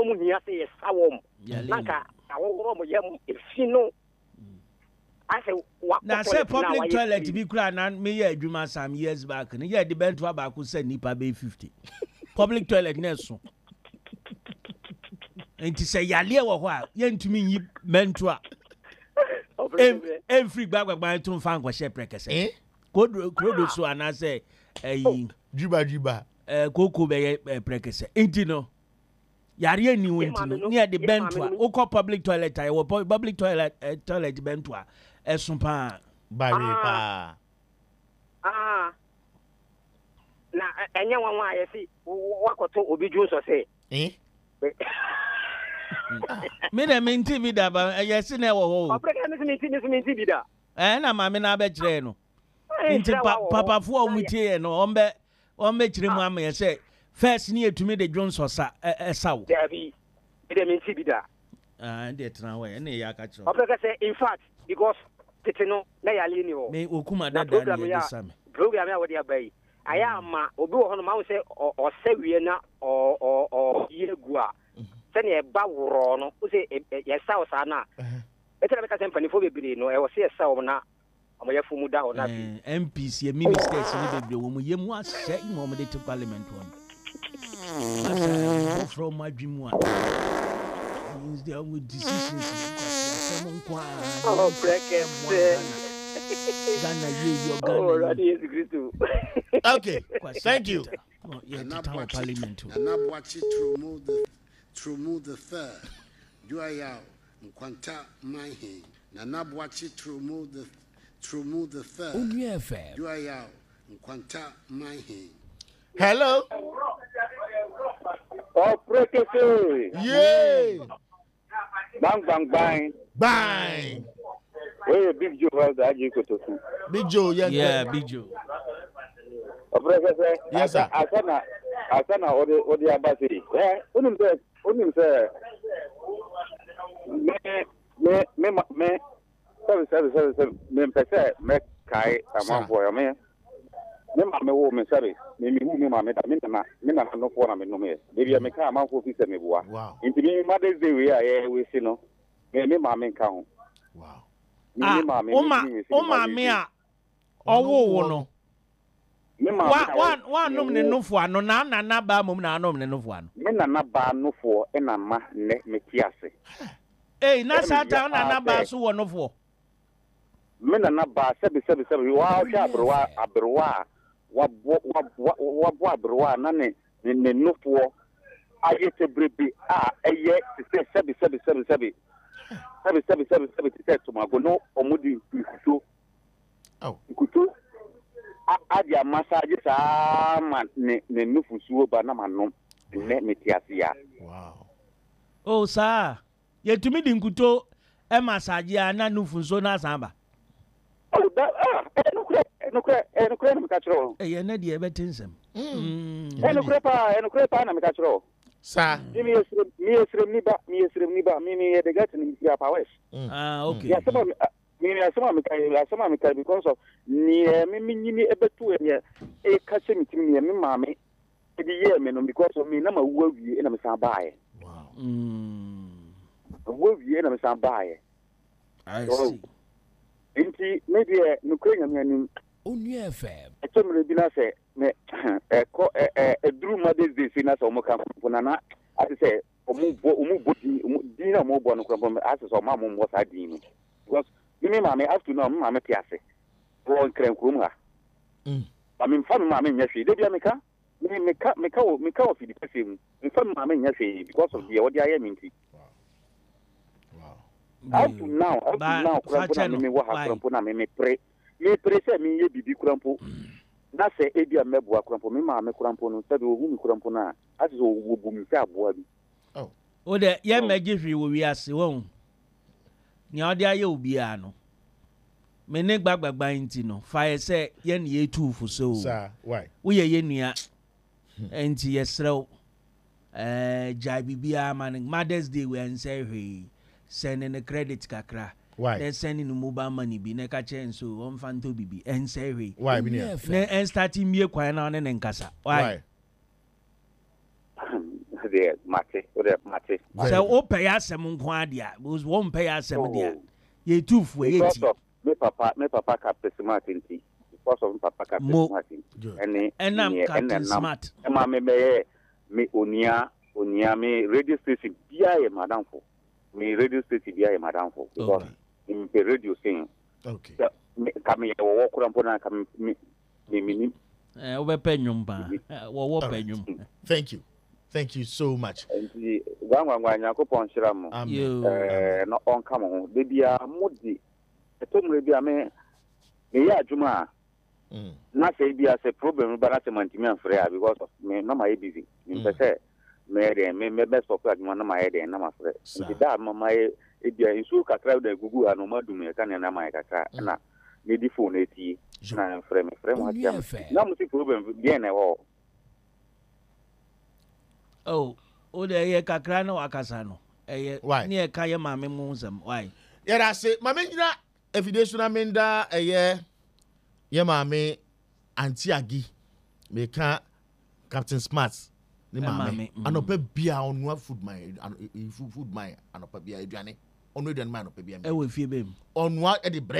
omu hia say yes awom naka awo mo yam efino ase wa na say public toilet bi kura na me ye adwuma some years back ne ye de bento abaako say nipa be 50 public toilet na so enti say yale wo ho a ye ntumi yi mento a free gbagba to mfa nkwa she prekese kodo so ana say juba koko be prekese enti no yare ni wenti no near the bento a ukọ public toilet I wo public toilet bento a esumpa bari pa na enye wanwa ayesi wakoto obi ju so say me na menti bi da ba yesi na wo ho obreka menti bi da na ma me na ba kire no nti papa fu o mutie no ombe kire mu ama yese first ni etumi de Johnson sa esawo dabi de menti bi da de tena ho na ya ka kire obreka say in fact because teteno na ya leni ho me okuma dada ni edesame program ya wodi abai aya ma obi wo ho no ma wo say o sawie na o yegu a se ne ba woro no wo say yesa wo sa na etela beka sempani fo bebiri no e wo say yesa wo na o ya fumu da ho na bi MPs ye ministers ni bebiri wo mu yemu ase mo mo de to parliament won asa from adwimu a means they are with decisions Okay, thank you. Parliament. To remove the third. Do I have Nkwanta Mahi? Nanabwachi to remove the third. Do I have Nkwanta Mahi? Hello. Oh, prekese. Yay. Bang. Hey, Big Joe has the Aji Kotosu. Big Joe, yeah, Big Joe. Yes, sir. Asana, Odi Abasi. Yeah, unim say, me pese me kai amambo me. Me mame wo me sabe. Me mame da me na no for na me no me. Debi me ka amambo fi se me boa. Wow. Inti me Mother's Day we are we see no. Me mame ka ho. Wow. O mame a owo no. One nom ne nofo ano na ba mom na anom ne nofo ano. Me na ba nofo e na ma ne me tiase. Na sata na ba so wo nofo. Me na ba sebi wa sha abrowa wa bo abrowa na ne nofo ayete brebi eye sebi to mago no omudi nkuto. Oh. Nkuto adia massage sa man ne nufusuo ba na manom ne metiase ya. Wow. Oh sir, yetumi di nkuto e massage ya na nufusuo na samba. Oh da enukre na mekachiro. Ye na de ebetinsem. Enukre pa na mekachiro. Sir. Mi esrem ni ba mi de gat ni ya powers. Okay. Ya sama mi kai because of ni mi nyini ebetu e ka se mi timi mi mame e di ye me no because of me na ma wu awie na me san baaye. Wow. Wu awie na me san baaye. I see. Enti maybe no kwenya mi anim Onua FM. E tomre bi na se me dru Mother's Day na so mo kan na ase se omu bodi di na mo bo no krampo ase so ma mo sa di ni because me mama after no mama piase wo nkran krum ha ami mfa mama nya hwe de bia meka o fidi pese mu mfa mama nya hwe because of the what they are minti. Wow up to now krampo na me wo ha krampo na me pray se me ye bibi krampo na se ebia meboa krampo me mama krampo no sabe wo mi krampo na ase so wo bu mi se aboa bi. O de ye magi hwe wo wi ase won ni odi aye obi ano me ne gbagbagba nti no fa se ye ne ye tu fu so sir why wo ye nua enti ye srew jai bibia man Mother's Day we answer hwe send ne credit kakra why they send no mobile money bi ne ka chen so on fanto bibi answer hwe why bi ne starting mie kwan na ne nkasa why de mate sɛ wopɛ yɛ asɛm nko adeɛ wɔmpɛ yɛ asɛm deɛ yɛtufoɔ yɛti me papa Captain Smart nti because of papa Captain Smart ɛnam Captain Smart ɛma me onia me radio station bia yɛ madamfo me radio station bia yɛ madamfo because me radio sing okay kame yɛ wɔwɔ kora mpo na kame me wobɛpɛ nnwom paa wɔwɔ pɛ nnwom thank you so much nti gwangwangwa Nyankopɔn hyira mo no ɔnka mo ho de bia modi etomre bia me yɛ adwuma na sɛ bia sɛ problem ba na sɛ mantimi amfrɛ a because of me na my busy me pɛ me best of adwuma na my head na mafrɛ nti da mama e bia nsu kakra da gugu a no madum e ka na my kakra na me di phone eti na mfrɛ me atiam na mo si problem bia na ho o de ye kakra na wakasa no eye ni e ka ye maame mu nsem why yɛda se maame nyina evidation na menda eye ye maame anti-agi meka Captain Smart ni maame anopa bia onua food my anopa bia aduane onu aduane ma anopa bia e we fie bem onua e de bread